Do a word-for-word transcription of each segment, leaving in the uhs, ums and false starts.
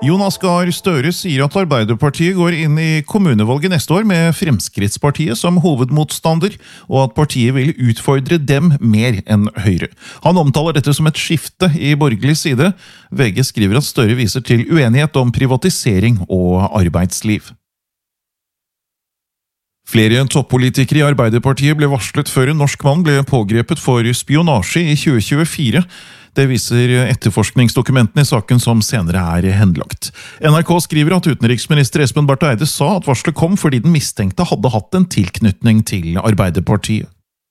Jonas Gahr Støre sier at Arbeiderpartiet går inn i kommunevalget neste år med Fremskrittspartiet som hovedmotstander, og at partiet vil utfordre dem mer enn Høyre. Han omtaler dette som et skifte i borgerlig side. V G skriver at Støre viser til uenighet om privatisering og arbeidsliv. Flere toppolitikere i Arbeiderpartiet ble varslet før en norsk mann ble pågrepet for spionasje i tjue tjuefire. Det viser etterforskningsdokumentene i saken som senere er henlagt. N R K skriver at utenriksminister Espen Barth Eide sa at varslet kom fordi den mistenkte hadde hatt en tilknytning til Arbeiderpartiet.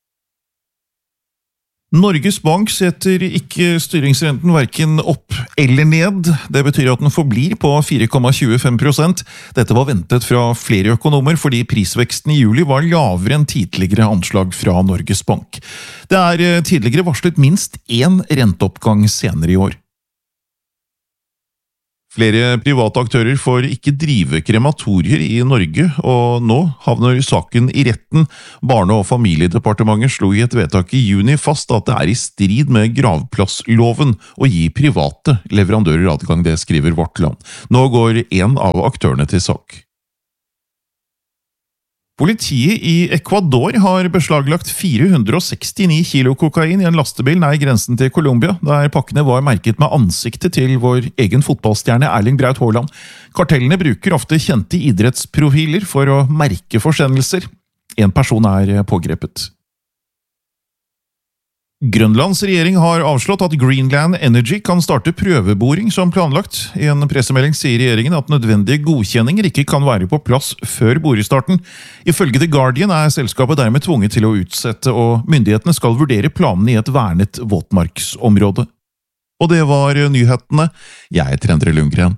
Norges Bank setter ikke styringsrenten hverken opp eller ned. Det betyr at den forblir på fire komma tjuefem prosent. Dette var ventet fra flere økonomer fordi prisveksten i juli var lavere enn tidligere anslag fra Norges Bank. Det er tidligere varslet minst én renteoppgang senere i år. Flere private aktører får ikke drive krematorier i Norge, og nå havner saken i retten. Barne- og familiedepartementet slo i et vedtak i juni fast at det er i strid med gravplassloven å gi private leverandører adgang, det skriver Vårt Land. Nå går en av aktørene til sak. Politiet i Ecuador har beslaglagt fire hundre sekstini kilo kokain i en lastebil nær grensen til Colombia, der pakkene var merket med ansiktet til vår egen fotballstjerne Erling Braut Haaland. Kartellene bruker ofte kjente idrettsprofiler for å merke forsendelser. En person er pågrepet. Grønlands regjering har avslått at Greenland Energy kan starte prøveboring som planlagt. I en pressemelding sier regjeringen at nødvendige godkjenninger ikke kan være på plass før borestarten. Ifølge The Guardian er selskapet dermed tvunget til å utsette, og myndighetene skal vurdere planene i et vernet våtmarksområde. Og det var nyhetene. Jeg heter Endre Lundgren.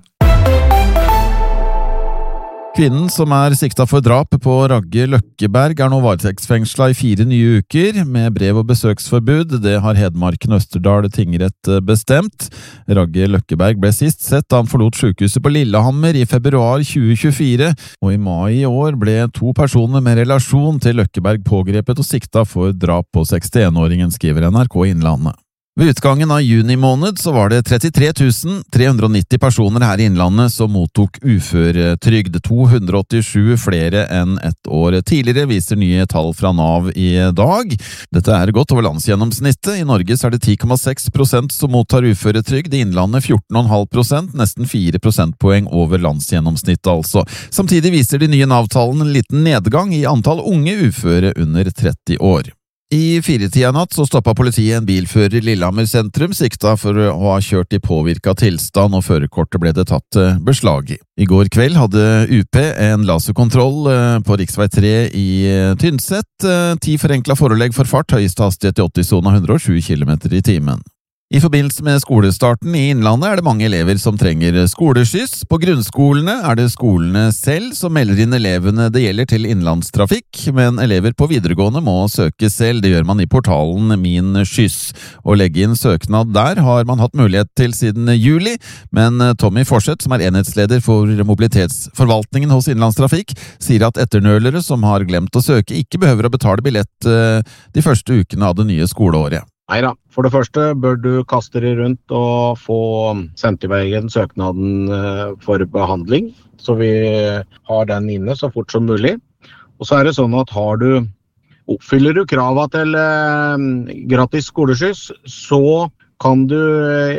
Kvinnen som er sikta for drap på Ragge Løkkeberg er nå varetektsfengslet i fire nye uker med brev- og besøksforbud. Det har Hedmarken Østerdal tingrett bestemt. Ragge Løkkeberg ble sist sett da han forlot sykehuset på Lillehammer i februar tjue tjuefire, og i mai i år ble to personer med relasjon til Løkkeberg pågrepet og sikta for drap på sekstienåringen, skriver N R K Innlandet. Ved utgangen av juni måned så var det trettitre tusen tre hundre og nitti personer her i Innlandet som mottok uføretrygd, to hundre og åttisju flere enn et år tidligere, viser nye tall fra Nav i dag. Dette er godt over landsgjennomsnittet. I Norge så er det ti komma seks prosent som mottar uføretrygd, i Innlandet fjorten komma fem prosent, nesten fire prosentpoeng over landsgjennomsnittet altså. Samtidig viser de nye Nav-tallene en liten nedgang i antall unge uføre under tretti år. I firetida natt så stoppet politiet en bilfører i Lillehammer sentrum, sikta for å ha kjørt i påvirket tilstand, og førerkortet ble det tatt beslag i. I går kveld hadde U P en laserkontroll på riksvei tre i Tynset. Ti forenklet forelegg for fart, høyeste hastighet i åtti-sona, hundre og sju kilometer i timen. I forbindelse med skolestarten i Innlandet er det mange elever som trenger skoleskyss. På grunnskolene er det skolene selv som melder inn elevene det gjelder til innlandstrafikk, men elever på videregående må søke selv. Det gjør man i portalen Min Skyss. Å legge inn søknad der har man hatt mulighet til siden juli, men Tommy Forseth, som er enhetsleder for mobilitetsforvaltningen hos Innlandstrafikk, sier at etternølere som har glemt å søke ikke behøver å betale billett de første ukene av det nye skoleåret. Neida, for det første bør du kaste deg rundt og få sendt i veien søknaden for behandling, så vi har den inne så fort som mulig. Og så er det sånn at har du, oppfyller du kravet til eh, gratis skoleskyss, så kan du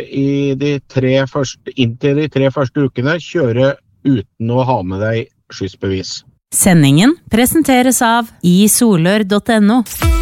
i de tre første, inntil de tre første ukene kjøre uten å ha med deg skyssbevis. Sendingen presenteres av i solør punktum no.